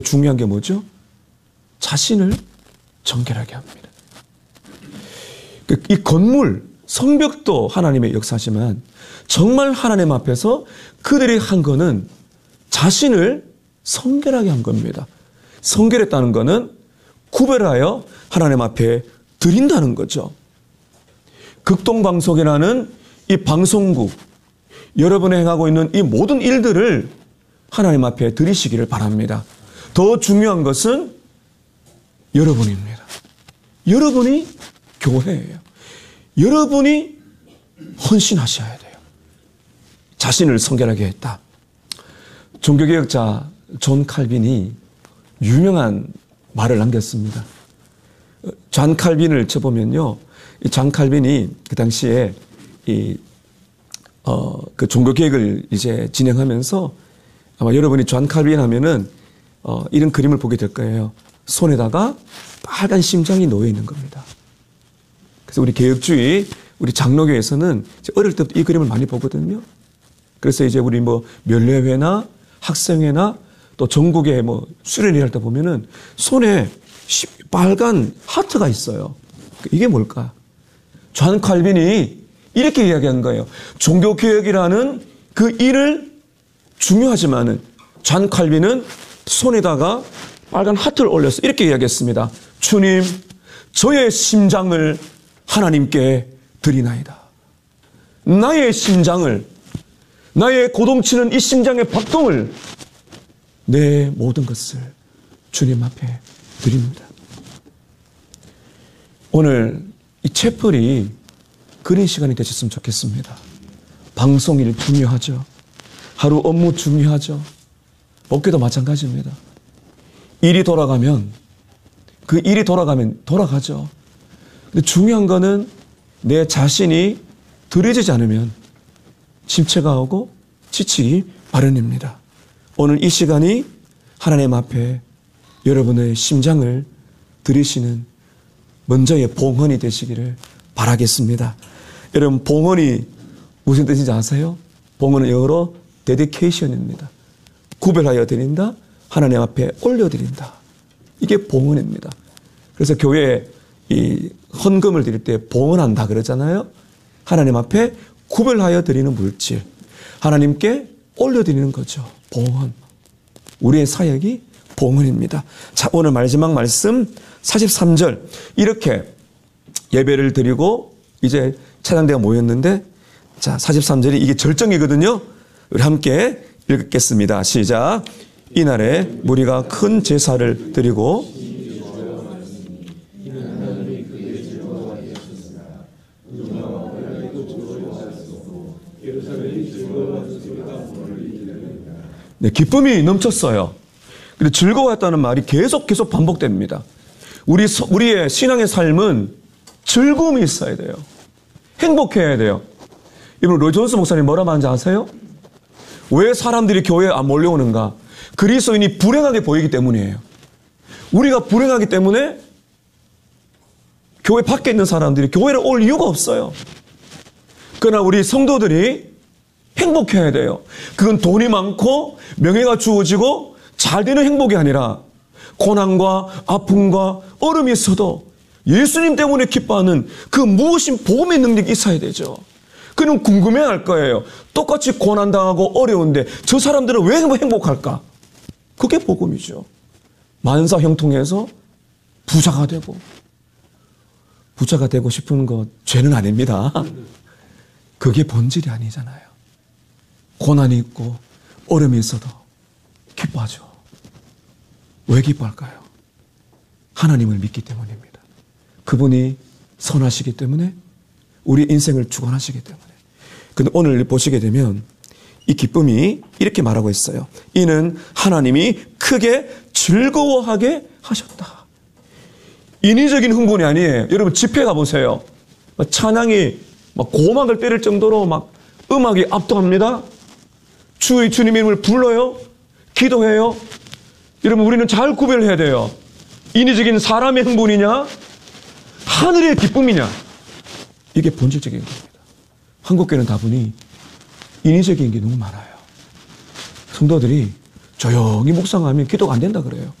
중요한 게 뭐죠? 자신을 정결하게 합니다. 이 건물, 성벽도 하나님의 역사지만 정말 하나님 앞에서 그들이 한 거는 자신을 성결하게 한 겁니다. 성결했다는 것은 구별하여 하나님 앞에 드린다는 거죠. 극동방송이라는 이 방송국, 여러분이 행하고 있는 이 모든 일들을 하나님 앞에 드리시기를 바랍니다. 더 중요한 것은 여러분입니다. 여러분이 교회예요. 여러분이 헌신하셔야 돼요. 자신을 성결하게 했다. 종교개혁자 존 칼빈이 유명한 말을 남겼습니다. 존 칼빈을 쳐보면요, 이 존 칼빈이 그 당시에 그 종교개혁을 이제 진행하면서 아마 여러분이 존 칼빈 하면은 이런 그림을 보게 될 거예요. 손에다가 빨간 심장이 놓여 있는 겁니다. 그래서 우리 개혁주의, 우리 장로교에서는 어릴 때부터 이 그림을 많이 보거든요. 그래서 이제 우리 뭐 멸례회나 학생회나 또 전국에 뭐 수련회 할 때 보면은 손에 빨간 하트가 있어요. 이게 뭘까? 존 칼빈이 이렇게 이야기한 거예요. 종교개혁이라는 그 일을 중요하지만은 존 칼빈은 손에다가 빨간 하트를 올려서 이렇게 이야기했습니다. 주님, 저의 심장을 하나님께 드리나이다. 나의 심장을, 나의 고동치는 이 심장의 박동을, 내 모든 것을 주님 앞에 드립니다. 오늘 이 채플이 그런 시간이 되셨으면 좋겠습니다. 방송일 중요하죠. 하루 업무 중요하죠. 목회도 마찬가지입니다. 일이 돌아가면 그 일이 돌아가죠. 근데 중요한 거는 내 자신이 들여지지 않으면 침체가 오고 지치기 마련입니다. 오늘 이 시간이 하나님 앞에 여러분의 심장을 들이시는 먼저의 봉헌이 되시기를 바라겠습니다. 여러분, 봉헌이 무슨 뜻인지 아세요? 봉헌은 영어로 dedication입니다. 구별하여 드린다, 하나님 앞에 올려드린다. 이게 봉헌입니다. 그래서 교회에 이 헌금을 드릴 때 봉헌한다 그러잖아요. 하나님 앞에 구별하여 드리는 물질, 하나님께 올려드리는 거죠. 봉헌. 우리의 사역이 봉헌입니다. 자, 오늘 마지막 말씀 43절. 이렇게 예배를 드리고 이제 찬양대가 모였는데, 자, 43절이 이게 절정이거든요. 우리 함께 읽겠습니다. 시작. 이날에 무리가 큰 제사를 드리고 네, 기쁨이 넘쳤어요. 근데 즐거웠다는 말이 계속 반복됩니다. 우리의 신앙의 삶은 즐거움이 있어야 돼요. 행복해야 돼요. 여러분, 로이 존스 목사님 뭐라 말하는지 아세요? 왜 사람들이 교회에 안 몰려오는가? 그리스도인이 불행하게 보이기 때문이에요. 우리가 불행하기 때문에 교회 밖에 있는 사람들이 교회를 올 이유가 없어요. 그러나 우리 성도들이 행복해야 돼요. 그건 돈이 많고 명예가 주어지고 잘 되는 행복이 아니라 고난과 아픔과 어려움이 있어도 예수님 때문에 기뻐하는 그 무엇인 복음의 능력이 있어야 되죠. 그럼 궁금해할 거예요. 똑같이 고난당하고 어려운데 저 사람들은 왜 행복할까? 그게 복음이죠. 만사 형통해서 부자가 되고 싶은 것 죄는 아닙니다. 그게 본질이 아니잖아요. 고난이 있고 어려움이 있어도 기뻐하죠. 왜 기뻐할까요? 하나님을 믿기 때문입니다. 그분이 선하시기 때문에, 우리 인생을 주관하시기 때문에. 근데 오늘 보시게 되면 이 기쁨이 이렇게 말하고 있어요. 이는 하나님이 크게 즐거워하게 하셨다. 인위적인 흥분이 아니에요. 여러분, 집회 가보세요. 찬양이 막 고막을 때릴 정도로 막 음악이 압도합니다. 주님 이름을 불러요. 기도해요. 여러분, 우리는 잘 구별해야 돼요. 인위적인 사람의 흥분이냐, 하늘의 기쁨이냐. 이게 본질적인 겁니다. 한국교회는 다분히 인위적인 게 너무 많아요. 성도들이 조용히 묵상하면 기도가 안 된다 그래요.